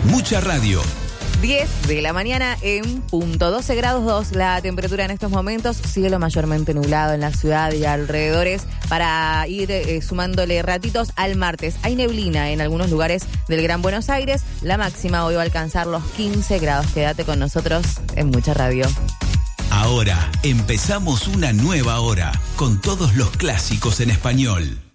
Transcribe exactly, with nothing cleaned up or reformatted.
Mucha radio. diez de la mañana en punto, doce grados dos la temperatura en estos momentos, cielo mayormente nublado en la ciudad y alrededores para ir eh, sumándole ratitos al martes. Hay neblina en algunos lugares del Gran Buenos Aires, la máxima hoy va a alcanzar los quince grados. Quédate con nosotros en Mucha Radio. Ahora empezamos una nueva hora con todos los clásicos en español.